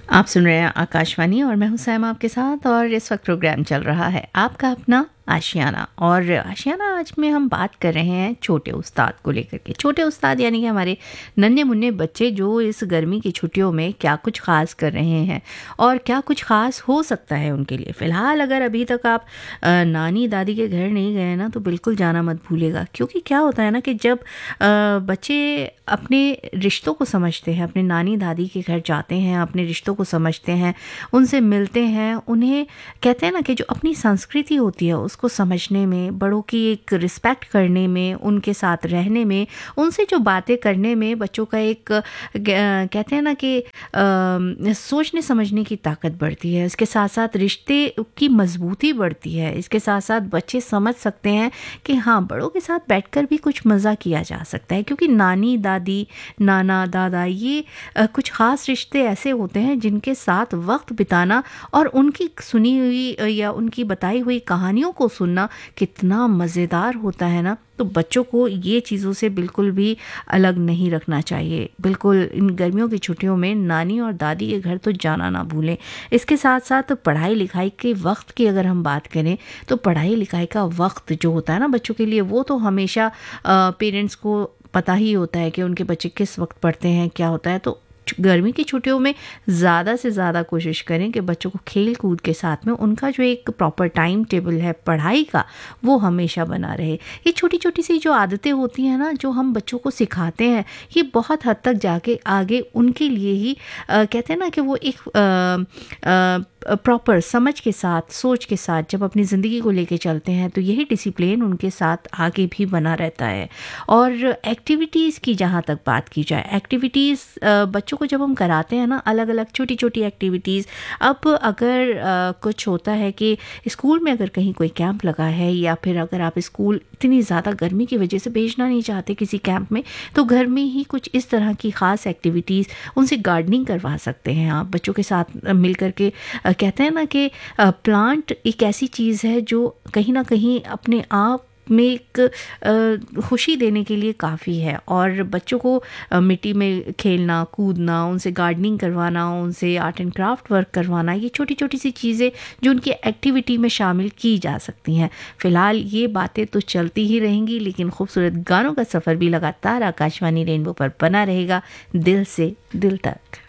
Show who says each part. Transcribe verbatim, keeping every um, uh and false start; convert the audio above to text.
Speaker 1: आप सुन रहे हैं आकाशवाणी और मैं हूं सैमा आपके साथ। और इस वक्त प्रोग्राम चल रहा है आपका अपना आशियाना। और आशियाना आज में हम बात कर रहे हैं छोटे उस्ताद को लेकर के। छोटे उस्ताद यानी कि हमारे नन्हे मुन्ने बच्चे जो इस गर्मी की छुट्टियों में क्या कुछ ख़ास कर रहे हैं और क्या कुछ ख़ास हो सकता है उनके लिए। फ़िलहाल अगर अभी तक आप नानी दादी के घर नहीं गए ना तो बिल्कुल जाना मत भूलिएगा, क्योंकि क्या होता है ना कि जब बच्चे अपने रिश्तों को समझते हैं, अपने नानी दादी के घर जाते हैं, अपने रिश्तों को समझते हैं, उनसे मिलते हैं, उन्हें कहते हैं ना कि जो अपनी संस्कृति होती है उसको समझने में, बड़ों की एक रिस्पेक्ट करने में, उनके साथ रहने में, उनसे जो बातें करने में बच्चों का एक कहते हैं ना कि सोचने समझने की ताकत बढ़ती है। इसके साथ साथ रिश्ते की मजबूती बढ़ती है। इसके साथ साथ बच्चे समझ सकते हैं कि हाँ, बड़ों के साथ बैठकर भी कुछ मज़ा किया जा सकता है, क्योंकि नानी दादी, नाना दादा, ये कुछ ख़ास रिश्ते ऐसे होते हैं जिनके साथ वक्त बिताना और उनकी सुनी हुई या उनकी बताई हुई कहानियों को सुनना कितना मज़ेदार होता है ना। तो बच्चों को ये चीज़ों से बिल्कुल भी अलग नहीं रखना चाहिए। बिल्कुल इन गर्मियों की छुट्टियों में नानी और दादी के घर तो जाना ना भूलें। इसके साथ साथ पढ़ाई लिखाई के वक्त की अगर हम बात करें तो पढ़ाई लिखाई का वक्त जो होता है ना बच्चों के लिए, वो तो हमेशा पेरेंट्स को पता ही होता है कि उनके बच्चे किस वक्त पढ़ते हैं, क्या होता है। तो गर्मी की छुट्टियों में ज़्यादा से ज़्यादा कोशिश करें कि बच्चों को खेल कूद के साथ में उनका जो एक प्रॉपर टाइम टेबल है पढ़ाई का, वो हमेशा बना रहे। ये छोटी छोटी सी जो आदतें होती हैं ना, जो हम बच्चों को सिखाते हैं, ये बहुत हद तक जाके आगे उनके लिए ही आ, कहते हैं ना कि वो एक आ, आ, प्रॉपर समझ के साथ, सोच के साथ जब अपनी ज़िंदगी को लेके चलते हैं तो यही डिसिप्लिन उनके साथ आगे भी बना रहता है। और एक्टिविटीज़ की जहाँ तक बात की जाए, एक्टिविटीज़ बच्चों को जब हम कराते हैं ना, अलग अलग छोटी छोटी एक्टिविटीज़। अब अगर आ, कुछ होता है कि स्कूल में अगर कहीं कोई कैंप लगा है, या फिर अगर आप स्कूल इतनी ज़्यादा गर्मी की वजह से भेजना नहीं चाहते किसी कैंप में, तो घर में ही कुछ इस तरह की ख़ास एक्टिविटीज़, उनसे गार्डनिंग करवा सकते हैं आप बच्चों के साथ मिल करके। कहते हैं ना कि प्लांट एक ऐसी चीज़ है जो कहीं ना कहीं अपने आप में एक खुशी देने के लिए काफ़ी है। और बच्चों को मिट्टी में खेलना कूदना, उनसे गार्डनिंग करवाना, उनसे आर्ट एंड क्राफ्ट वर्क करवाना, ये छोटी छोटी सी चीज़ें जो उनकी एक्टिविटी में शामिल की जा सकती हैं। फ़िलहाल ये बातें तो चलती ही रहेंगी, लेकिन खूबसूरत गानों का सफ़र भी लगातार आकाशवाणी रेनबो पर बना रहेगा, दिल से दिल तक।